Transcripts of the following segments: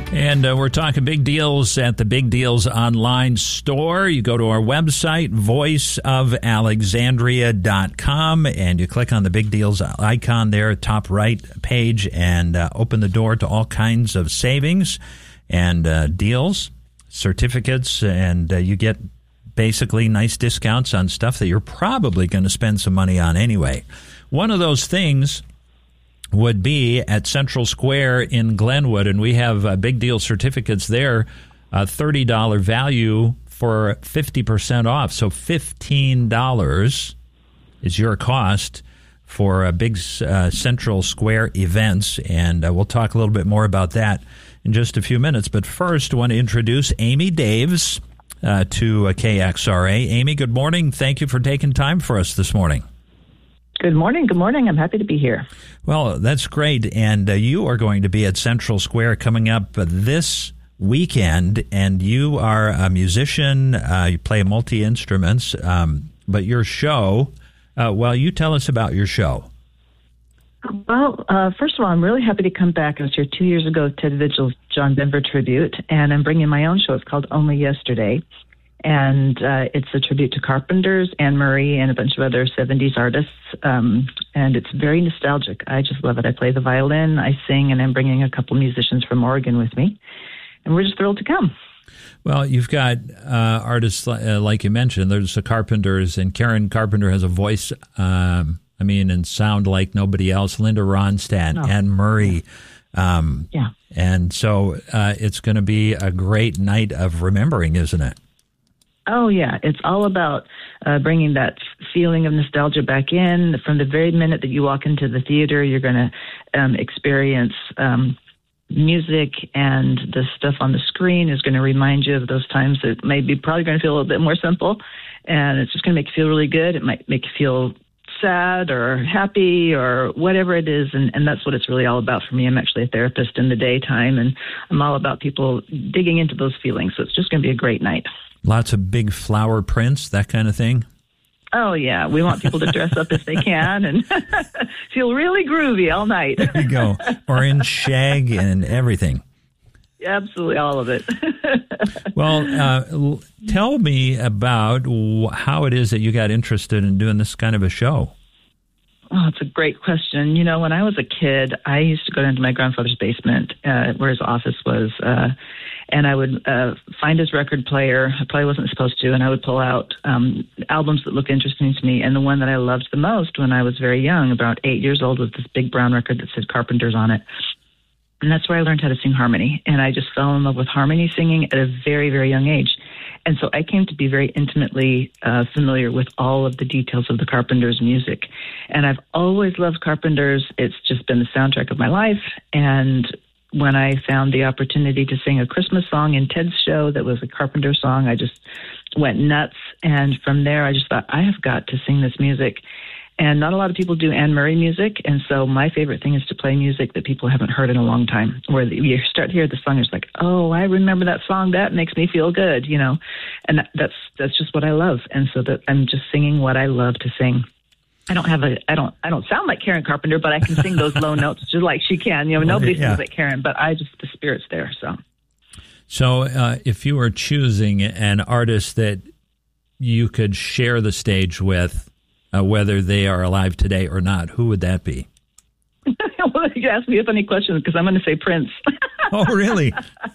And we're talking big deals at the Big Deals Online store. You go to our website, voiceofalexandria.com, and you click on the Big Deals icon there, top right page, and open the door to all kinds of savings and deals, certificates, and you get basically nice discounts on stuff that you're probably going to spend some money on anyway. One of those things would be at Central Square in Glenwood, and we have big deal certificates there, $30 value for 50% off. So $15 is your cost for big Central Square events, and we'll talk a little bit more about that in just a few minutes. But first, I want to introduce Amy Daves to KXRA. Amy, good morning. Thank you for taking time for us this morning. Good morning. Good morning. I'm happy to be here. Well, that's great. And you are going to be at Central Square coming up this weekend. And you are a musician. You play multi-instruments. But your show, well, you tell us about your show. Well, first of all, I'm really happy to come back. I was here 2 years ago, Ted Vigil's John Denver tribute. And I'm bringing my own show. It's called Only Yesterday. And it's a tribute to Carpenters, Anne Murray, and a bunch of other 70s artists. And it's very nostalgic. I just love it. I play the violin, I sing, and I'm bringing a couple musicians from Oregon with me. And we're just thrilled to come. Well, you've got artists like you mentioned. There's the Carpenters, and Karen Carpenter has a voice, and sound like nobody else. Linda Ronstadt, Anne Murray. Yeah. And so it's going to be a great night of remembering, isn't it? Oh, yeah. It's all about bringing that feeling of nostalgia back in. From the very minute that you walk into the theater, you're going to experience music, and the stuff on the screen is going to remind you of those times that maybe probably going to feel a little bit more simple, and it's just going to make you feel really good. It might make you feel sad or happy or whatever it is, and that's what it's really all about for me. I'm actually a therapist in the daytime, and I'm all about people digging into those feelings, so it's just going to be a great night. Lots of big flower prints, that kind of thing? Oh, yeah. We want people to dress up if they can and feel really groovy all night. There you go. Orange shag and everything. Absolutely, all of it. Well, tell me about how it is that you got interested in doing this kind of a show. Oh, it's a great question. You know, when I was a kid, I used to go into my grandfather's basement where his office was, and I would find his record player. I probably wasn't supposed to, and I would pull out albums that looked interesting to me. And the one that I loved the most when I was very young, about 8 years old, was this big brown record that said Carpenters on it. And that's where I learned how to sing harmony. And I just fell in love with harmony singing at a very, very young age. And so I came to be very intimately familiar with all of the details of the Carpenters' music. And I've always loved Carpenters. It's just been the soundtrack of my life. And when I found the opportunity to sing a Christmas song in Ted's show that was a Carpenter song, I just went nuts. And from there, I just thought, I have got to sing this music. And not a lot of people do Anne Murray music, and so my favorite thing is to play music that people haven't heard in a long time, where you start to hear the song, it's like, oh, I remember that song, that makes me feel good, you know, and that's just what I love, and so that I'm just singing what I love to sing. I don't sound like Karen Carpenter, but I can sing those low notes just like she can. You know, nobody sings like Karen, but the spirit's there. So if you were choosing an artist that you could share the stage with, whether they are alive today or not, who would that be? Well, you asked me a funny question because I'm going to say Prince. Oh, really?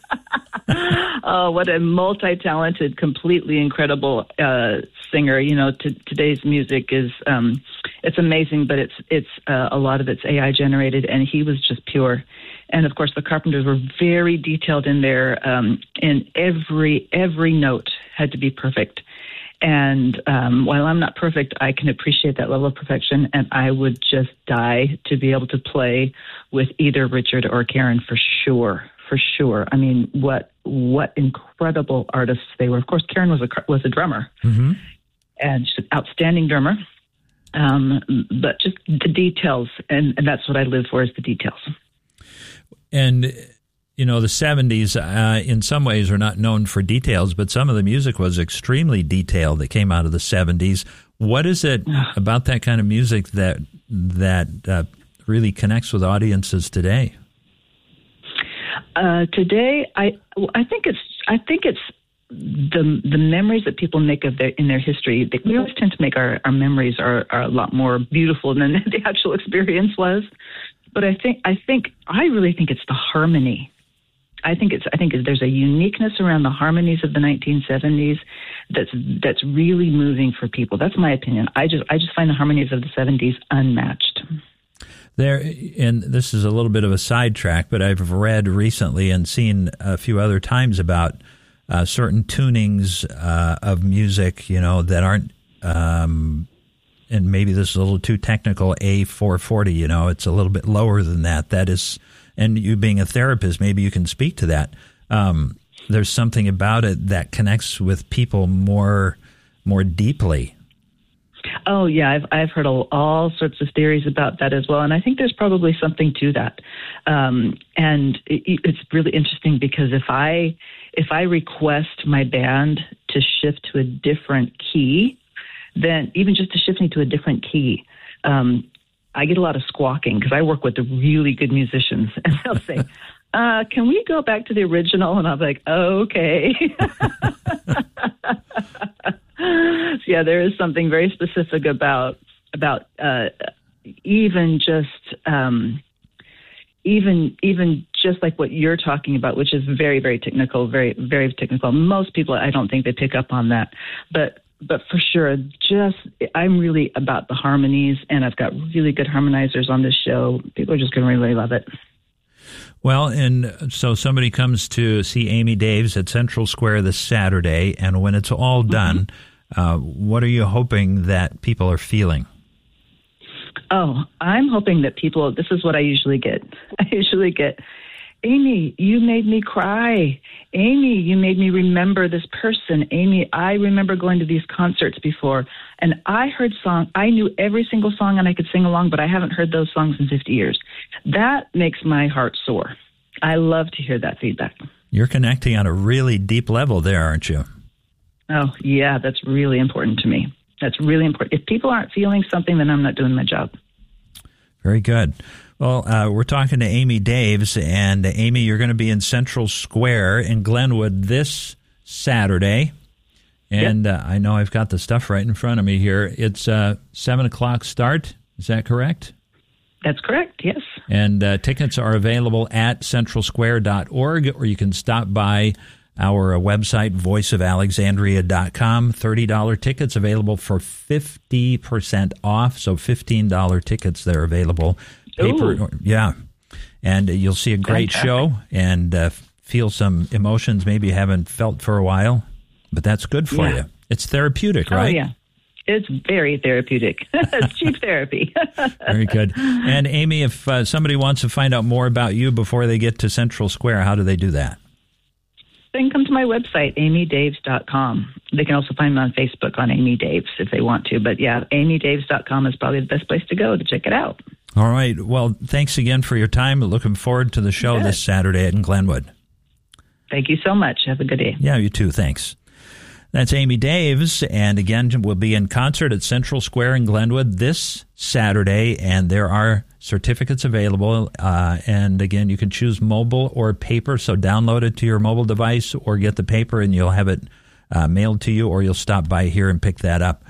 Oh, what a multi-talented, completely incredible singer. You know, today's music is it's amazing, but it's a lot of it's AI generated, and he was just pure. And of course, the Carpenters were very detailed in their in every note had to be perfect. And while I'm not perfect, I can appreciate that level of perfection, and I would just die to be able to play with either Richard or Karen for sure. For sure. I mean, what incredible artists they were. Of course, Karen was a drummer, mm-hmm. and she's an outstanding drummer. But just the details, and that's what I live for, is the details. And you know, the 70s, in some ways, are not known for details, but some of the music was extremely detailed that came out of the 70s. What is it about that kind of music that really connects with audiences today? Today, I think it's the memories that people make of in their history. We always tend to make our memories are a lot more beautiful than the actual experience was. But I really think it's the harmony. I think there's a uniqueness around the harmonies of the 1970s that's really moving for people. That's my opinion. I just find the harmonies of the 70s unmatched. There, and this is a little bit of a sidetrack, but I've read recently and seen a few other times about certain tunings of music, that aren't, and maybe this is a little too technical, A440, it's a little bit lower than that. That is, and you being a therapist, maybe you can speak to that. There's something about it that connects with people more deeply. Oh, yeah, I've heard all sorts of theories about that as well, and I think there's probably something to that. And it's really interesting because if I request my band to shift to a different key, then even just to shift me to a different key, I get a lot of squawking because I work with the really good musicians, and they'll say, can we go back to the original? And I'm like, okay. Yeah, there is something very specific about even just like what you're talking about, which is very, very technical, very, very technical. Most people, I don't think they pick up on that, but for sure, I'm really about the harmonies, and I've got really good harmonizers on this show. People are just going to really love it. Well, and so somebody comes to see Amy Daves at Central Square this Saturday, and when it's all done, what are you hoping that people are feeling? Oh, I'm hoping that people, this is what I usually get. Amy, you made me cry. Amy, you made me remember this person. Amy, I remember going to these concerts before, and I knew every single song and I could sing along, but I haven't heard those songs in 50 years. That makes my heart soar. I love to hear that feedback. You're connecting on a really deep level there, aren't you? Oh, yeah, that's really important to me. That's really important. If people aren't feeling something, then I'm not doing my job. Very good. Well, we're talking to Amy Daves, and Amy, you're going to be in Central Square in Glenwood this Saturday, and yep. I know I've got the stuff right in front of me here. It's 7 o'clock start. Is that correct? That's correct, yes. And tickets are available at centralsquare.org, or you can stop by our website, voiceofalexandria.com. $30 tickets available for 50% off, so $15 tickets they're available. Paper, yeah, and you'll see a great show and feel some emotions maybe you haven't felt for a while, but that's good for you. It's therapeutic, right? Oh, yeah. It's very therapeutic. It's cheap therapy. Very good. And Amy, if somebody wants to find out more about you before they get to Central Square, how do they do that? They can come to my website, amydaves.com. They can also find me on Facebook on Amy Daves if they want to. But yeah, amydaves.com is probably the best place to go to check it out. All right. Well, thanks again for your time. Looking forward to the show this Saturday in Glenwood. Thank you so much. Have a good day. Yeah, you too. Thanks. That's Amy Daves, and again, we'll be in concert at Central Square in Glenwood this Saturday, and there are certificates available, and again, you can choose mobile or paper, so download it to your mobile device or get the paper, and you'll have it mailed to you, or you'll stop by here and pick that up.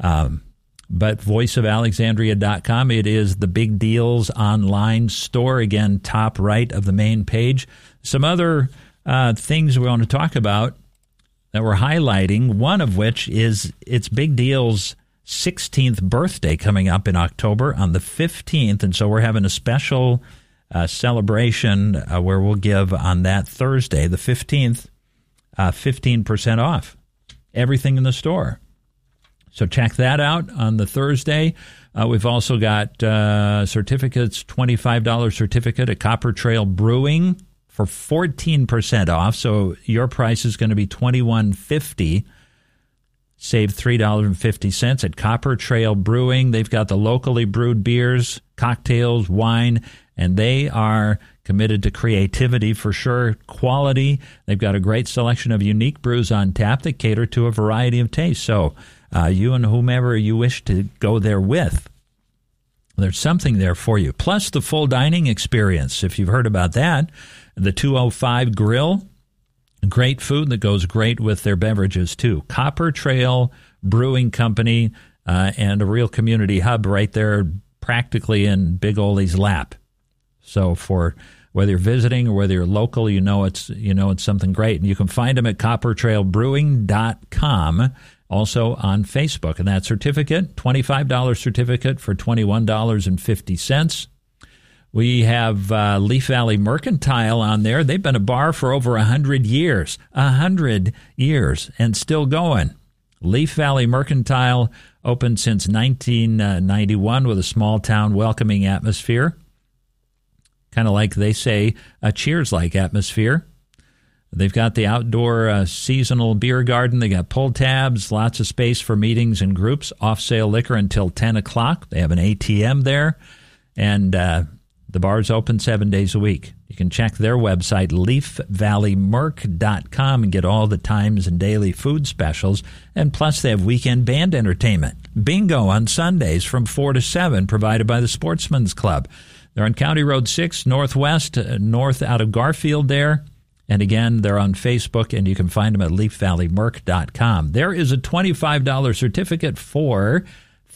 But voiceofalexandria.com, it is the Big Deals online store, again, top right of the main page. Some other things we want to talk about that we're highlighting, one of which is it's Big Deal's 16th birthday coming up in October on the 15th, and so we're having a special celebration where we'll give on that Thursday, the 15th, 15% off everything in the store. So check that out on the Thursday. We've also got certificates, $25 certificate at Copper Trail Brewing for 14% off. So your price is going to be $21.50. Save $3.50 at Copper Trail Brewing. They've got the locally brewed beers, cocktails, wine, and they are committed to creativity for sure, quality. They've got a great selection of unique brews on tap that cater to a variety of tastes. So you and whomever you wish to go there with, there's something there for you. Plus the full dining experience, if you've heard about that. The 205 Grill, great food that goes great with their beverages, too. Copper Trail Brewing Company, and a real community hub right there practically in Big Ole's lap. So for whether you're visiting or whether you're local, you know it's something great. And you can find them at coppertrailbrewing.com, also on Facebook. And that certificate, $25 certificate for $21.50. We have Leaf Valley Mercantile on there. They've been a bar for over 100 years. 100 years and still going. Leaf Valley Mercantile opened since 1991 with a small-town welcoming atmosphere. Kind of like they say, a Cheers-like atmosphere. They've got the outdoor seasonal beer garden. They got pull tabs, lots of space for meetings and groups, off-sale liquor until 10 o'clock. They have an ATM there, and the bar's open 7 days a week. You can check their website, leafvalleymerc.com, and get all the times and daily food specials. And plus, they have weekend band entertainment. Bingo on Sundays from 4 to 7, provided by the Sportsman's Club. They're on County Road 6, northwest, north out of Garfield there. And again, they're on Facebook, and you can find them at leafvalleymerc.com. There is a $25 certificate for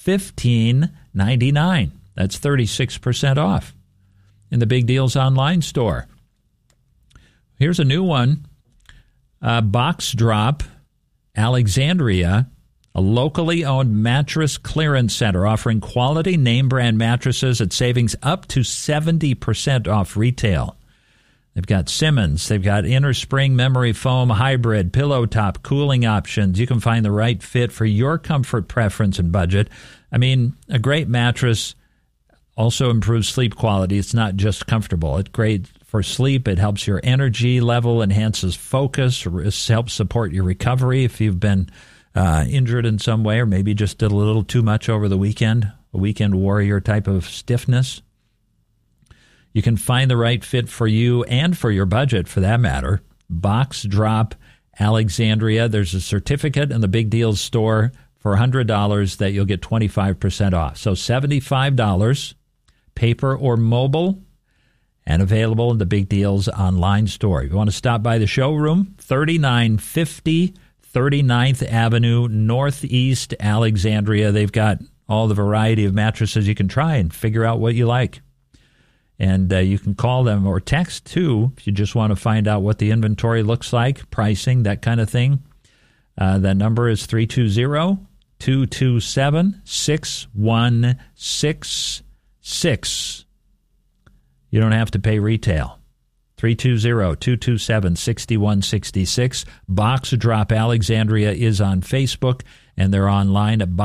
$15.99. That's 36% off in the Big Deals online store. Here's a new one. Box Drop Alexandria, a locally owned mattress clearance center offering quality name brand mattresses at savings up to 70% off retail. They've got Simmons. They've got Inner Spring Memory Foam Hybrid, pillow top, cooling options. You can find the right fit for your comfort preference and budget. I mean, a great mattress also improves sleep quality. It's not just comfortable. It's great for sleep. It helps your energy level, enhances focus, helps support your recovery if you've been injured in some way or maybe just did a little too much over the weekend, a weekend warrior type of stiffness. You can find the right fit for you and for your budget, for that matter. Box Drop Alexandria. There's a certificate in the Big Deals store for $100 that you'll get 25% off. So $75, paper or mobile, and available in the Big Deals online store. If you want to stop by the showroom, 3950 39th Avenue, Northeast Alexandria. They've got all the variety of mattresses you can try and figure out what you like. And you can call them or text, too, if you just want to find out what the inventory looks like, pricing, that kind of thing. That number is 320-227-6166. You don't have to pay retail. 320-227-6166. Box Drop Alexandria is on Facebook, and they're online at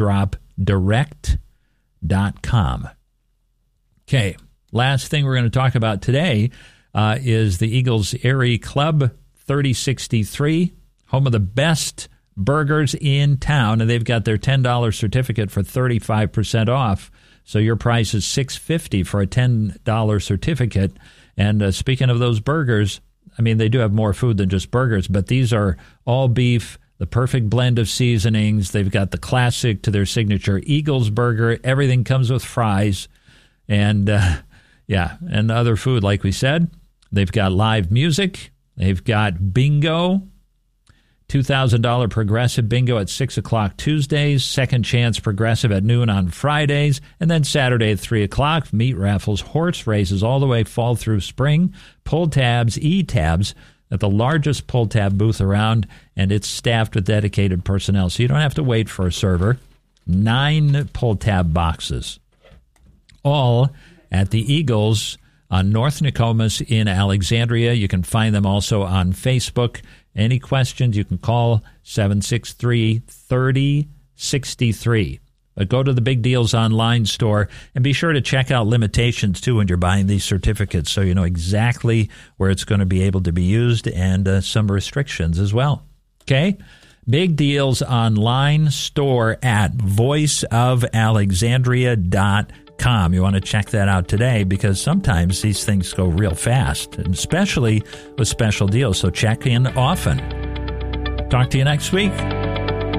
boxdropdirect.com. Okay, last thing we're going to talk about today is the Eagles Erie Club 3063, home of the best burgers in town, and they've got their $10 certificate for 35% off. So your price is $6.50 for a $10 certificate. And speaking of those burgers, I mean, they do have more food than just burgers, but these are all beef, the perfect blend of seasonings. They've got the classic to their signature Eagles burger. Everything comes with fries and, and other food, like we said. They've got live music. They've got bingo, $2,000 progressive bingo at 6 o'clock Tuesdays, second chance progressive at noon on Fridays, and then Saturday at 3 o'clock, meat raffles, horse races all the way fall through spring, pull tabs, E-tabs at the largest pull tab booth around, and it's staffed with dedicated personnel, so you don't have to wait for a server. 9 pull tab boxes, all at the Eagles on North Nokomis in Alexandria. You can find them also on Facebook. Any questions, you can call 763-3063. But go to the Big Deals online store and be sure to check out limitations, too, when you're buying these certificates so you know exactly where it's going to be able to be used and some restrictions as well. Okay? Big Deals online store at voiceofalexandria.com. You want to check that out today because sometimes these things go real fast, and especially with special deals. So check in often. Talk to you next week.